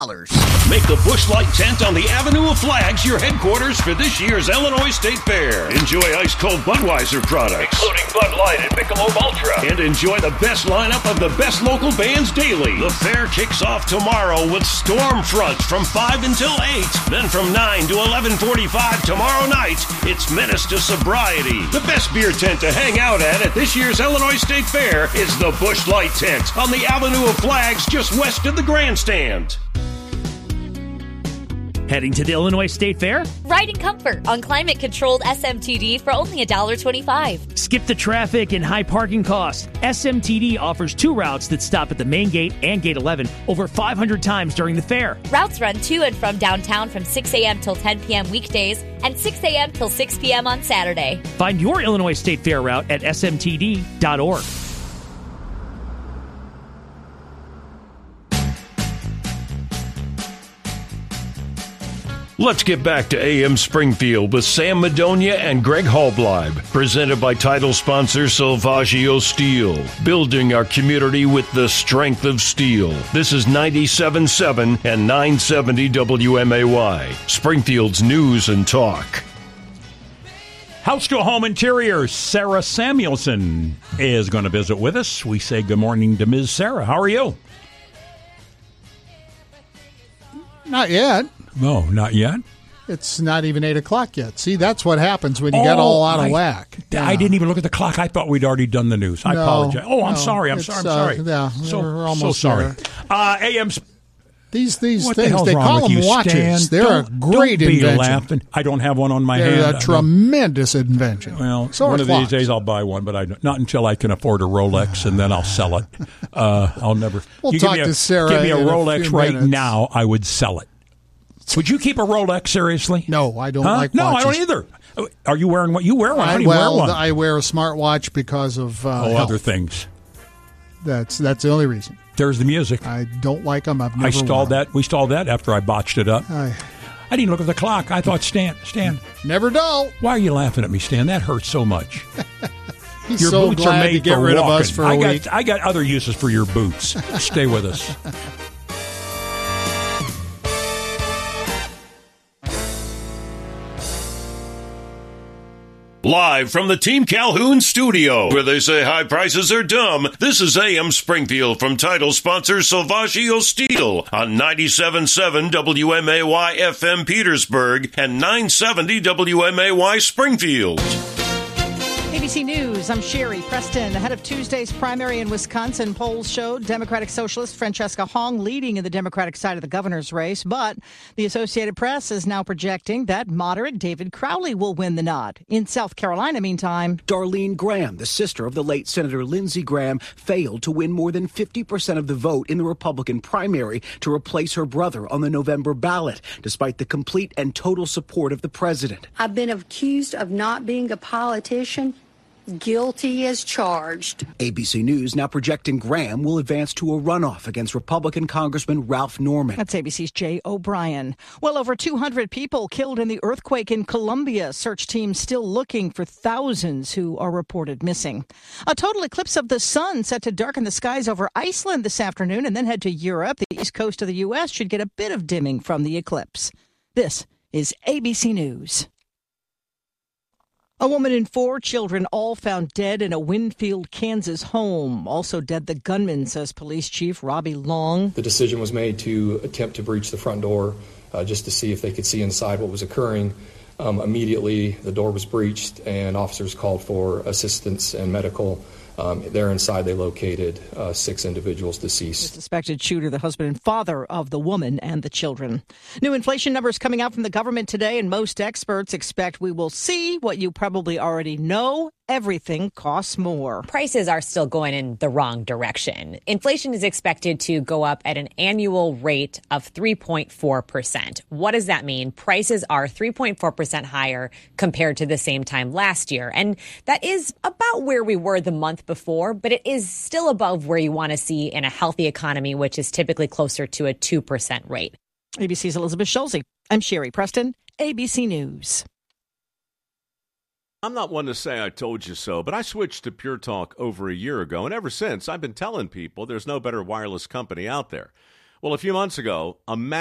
Make the Busch Light tent on the Avenue of Flags your headquarters for this year's Illinois State Fair. Enjoy ice-cold Budweiser products, including Bud Light and Michelob Ultra. And enjoy the best lineup of the best local bands daily. The fair kicks off tomorrow with Stormfront from 5 until 8. Then from 9 to 11:45 tomorrow night, it's Menace to Sobriety. The best beer tent to hang out at this year's Illinois State Fair is the Busch Light tent on the Avenue of Flags just west of the grandstand. Heading to the Illinois State Fair? Ride in comfort on climate-controlled SMTD for only $1.25. Skip the traffic and high parking costs. SMTD offers 2 routes that stop at the main gate and Gate 11 over 500 times during the fair. Routes run to and from downtown from 6 a.m. till 10 p.m. weekdays and 6 a.m. till 6 p.m. on Saturday. Find your Illinois State Fair route at smtd.org. Let's get back to AM Springfield with Sam Madonia and Greg Halbleib, presented by title sponsor Salvaggio Steel, building our community with the strength of steel. This is 97.7 and 970 WMAY, Springfield's news and talk. House to Home Interiors, Sarah Samuelson is going to visit with us. We say good morning to Ms. Sarah. How are you? Not yet. No, not yet. It's not even 8 o'clock yet. See, that's what happens when you get all out of whack. I didn't even look at the clock. I thought we'd already done the news. I apologize. Oh, I'm sorry. I'm sorry. Yeah, we're almost sorry. there. These what things, the hell's they wrong call with them you, watches. Stan? They're a great don't be invention. Laughing. I don't have one on my hand. They're a tremendous invention. Well, so one of clocks. these days I'll buy one, but not until I can afford a Rolex, and then I'll sell it. I'll never. We'll talk to Sarah. Give me a in Rolex few right minutes. now, I would sell it. Would you keep a Rolex seriously? No, I don't like watches. No, I don't either. Are you wearing what? You wear one. How do you wear one? I wear a smartwatch because of other things. That's the only reason. There's the music. I don't like them. I've never I stalled that. We stalled that after I botched it up. I didn't look at the clock. I thought, Stan. Never dull. Why are you laughing at me, Stan? That hurts so much. He's Your so boots glad are made to get for rid walking. of us for a week. I got other uses for your boots. Stay with us. Live from the Team Calhoun studio, where they say high prices are dumb, this is AM Springfield from title sponsor Salvaggio Steel on 97.7 WMAY FM Petersburg and 970 WMAY Springfield. ABC News, I'm Sherry Preston. Ahead of Tuesday's primary in Wisconsin, polls showed Democratic Socialist Francesca Hong leading in the Democratic side of the governor's race. But the Associated Press is now projecting that moderate David Crowley will win the nod. In South Carolina, meantime, Darlene Graham, the sister of the late Senator Lindsey Graham, failed to win more than 50% of the vote in the Republican primary to replace her brother on the November ballot, despite the complete and total support of the president. I've been accused of not being a politician. Guilty as charged. ABC News now projecting Graham will advance to a runoff against Republican Congressman Ralph Norman. That's ABC's Jay O'Brien. Well over 200 people killed in the earthquake in Colombia. Search teams still looking for thousands who are reported missing. A total eclipse of the sun set to darken the skies over Iceland this afternoon and then head to Europe. The east coast of the U.S. should get a bit of dimming from the eclipse. This is ABC News. A woman and 4 children all found dead in a Winfield, Kansas home. Also dead the gunman, says Police Chief Robbie Long. The decision was made to attempt to breach the front door just to see if they could see inside what was occurring. Immediately, the door was breached and officers called for assistance and medical. There inside, they located 6 individuals deceased. The suspected shooter, the husband and father of the woman and the children. New inflation numbers coming out from the government today, and most experts expect we will see what you probably already know. Everything costs more. Prices are still going in the wrong direction. Inflation is expected to go up at an annual rate of 3.4%. What does that mean? Prices are 3.4% higher compared to the same time last year. And that is about where we were the month before, but it is still above where you want to see in a healthy economy, which is typically closer to a 2% rate. ABC's Elizabeth Schulze. I'm Sherry Preston, ABC News. I'm not one to say I told you so, but I switched to Pure Talk over a year ago, and ever since, I've been telling people there's no better wireless company out there. Well, a few months ago, a